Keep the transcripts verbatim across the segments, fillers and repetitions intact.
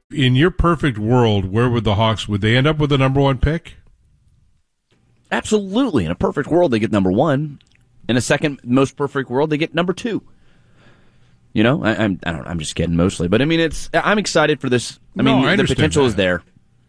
In your perfect world, where would the Hawks, would they end up with the number one pick? Absolutely. In a perfect world, they get number one. In a second most perfect world, they get number two. You know, I, I'm I don't I'm just kidding mostly, but I mean it's I'm excited for this. I no, mean I the potential that. is there.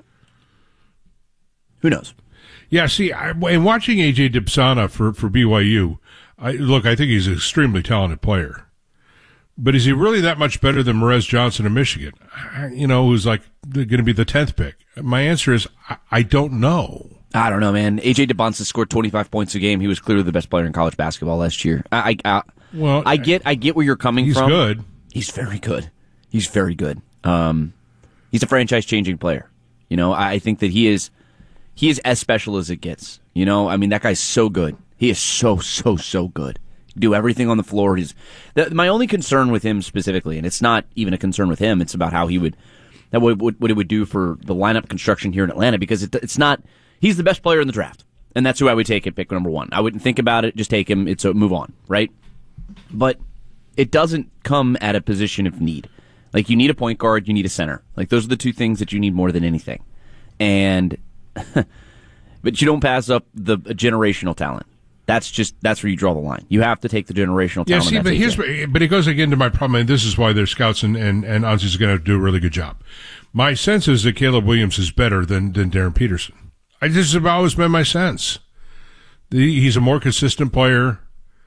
Who knows? Yeah, see, I, in watching A J Dipsana for for B Y U, I, look, I think he's an extremely talented player. But is he really that much better than Merez Johnson of Michigan? You know, who's like going to be the tenth pick? My answer is I, I don't know. I don't know, man. A J Dibonsa scored twenty-five points a game. He was clearly the best player in college basketball last year. I, I, I well, I get, I get where you're coming he's from. He's good. He's very good. He's very good. Um, he's a franchise-changing player. You know, I, I think that he is, he is as special as it gets. You know, I mean, that guy's so good. He is so, so, so good. Do everything on the floor. He's the, my only concern with him specifically, and it's not even a concern with him. It's about how he would, that what, what it would do for the lineup construction here in Atlanta, because it, it's not. He's the best player in the draft, and that's who I would take at pick number one. I wouldn't think about it; just take him. It's a move on, right? But it doesn't come at a position of need. Like you need a point guard, you need a center. Like those are the two things that you need more than anything. And but you don't pass up the generational talent. That's just that's where you draw the line. You have to take the generational talent. Yeah, see, but here's but it goes again to my problem, and this is why their scouts and and and Ozzy's going to do a really good job. My sense is that Caleb Williams is better than than Darren Peterson. I just have always been my sense. He's a more consistent player.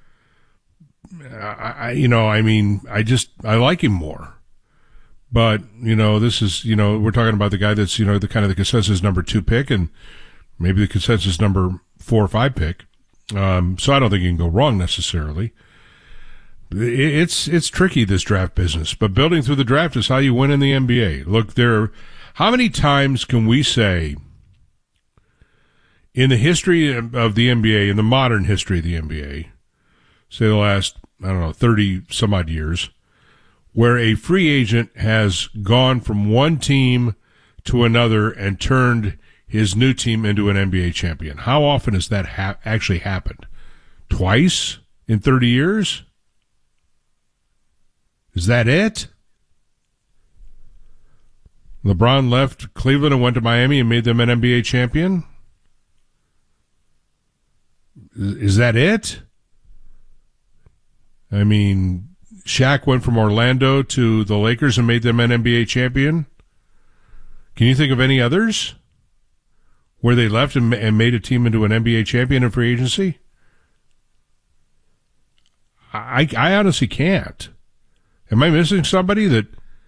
I, I, you know, I mean, I just I like him more. But you know, this is you know we're talking about the guy that's you know the kind of the consensus number two pick and maybe the consensus number four or five pick. Um, so I don't think you can go wrong necessarily. It's it's tricky, this draft business, but building through the draft is how you win in the N B A. Look, there. How many times can we say in the history of the N B A, in the modern history of the N B A, say the last I don't know thirty some odd years, where a free agent has gone from one team to another and turned his new team into an N B A champion? How often has that ha- actually happened? Twice in thirty years? Is that it? LeBron left Cleveland and went to Miami and made them an N B A champion? Is that it? I mean, Shaq went from Orlando to the Lakers and made them an N B A champion? Can you think of any others where they left and, and made a team into an N B A champion in free agency? I, I honestly can't. Am I missing somebody that?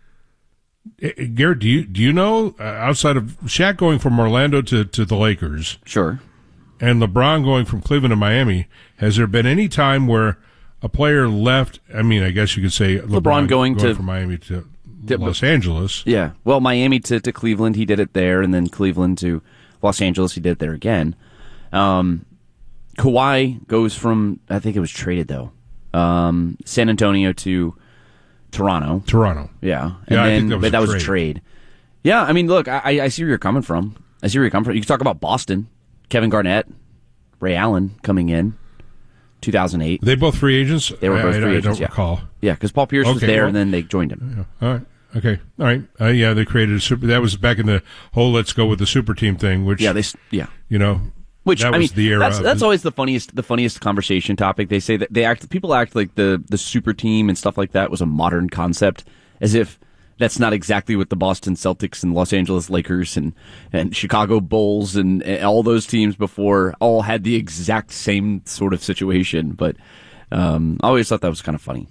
Garrett, do you do you know uh, outside of Shaq going from Orlando to, to the Lakers, sure, and LeBron going from Cleveland to Miami, has there been any time where a player left? I mean, I guess you could say LeBron, LeBron going, going to from Miami to Los Angeles. Yeah, well, Miami to, to Cleveland, he did it there, and then Cleveland to Los Angeles, he did it there again. Um, Kawhi goes from, I think it was traded though, um, San Antonio to Toronto. Toronto. Yeah. And yeah, then, I think that was, but a, that was trade. a trade. Yeah, I mean, look, I, I see where you're coming from. I see where you're coming from. You can talk about Boston, Kevin Garnett, Ray Allen coming in, two thousand eight. Are they both free agents? They were both I, free I, agents, I don't yeah. recall. Yeah, because Paul Pierce okay, was there, well, and then they joined him. Yeah. All right. Okay. All right. Uh, yeah, they created a super. That was back in the whole "let's go with the super team" thing. Which yeah, they yeah. You know, which that I was mean, the era that's that's the, always the funniest the funniest conversation topic. They say that they act people act like the the super team and stuff like that was a modern concept, as if that's not exactly what the Boston Celtics and Los Angeles Lakers and, and Chicago Bulls and, and all those teams before all had the exact same sort of situation. But um, I always thought that was kind of funny.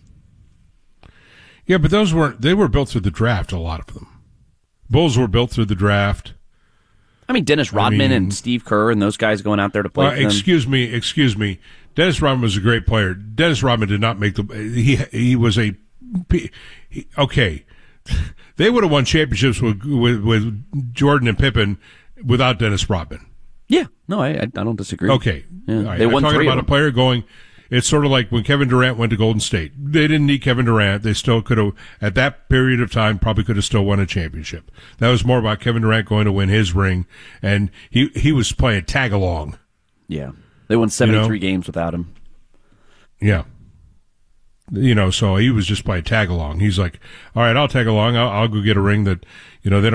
Yeah, but those weren't, they were built through the draft, a lot of them. Bulls were built through the draft. I mean, Dennis Rodman I mean, and Steve Kerr and those guys going out there to play well, for them. Excuse me, excuse me. Dennis Rodman was a great player. Dennis Rodman did not make the, he, he was a, he, okay. They would have won championships with, with, with Jordan and Pippen without Dennis Rodman. Yeah, no, I I don't disagree. Okay, yeah. right. They I'm won talking three about of a player going. It's sort of like when Kevin Durant went to Golden State. They didn't need Kevin Durant. They still could have, at that period of time, probably could have still won a championship. That was more about Kevin Durant going to win his ring, and he he was playing tag along. Yeah, they won seventy-three you know? games without him. Yeah. You know, so he was just by tag along. He's like, all right, I'll tag along. I'll, I'll go get a ring that, you know, they don't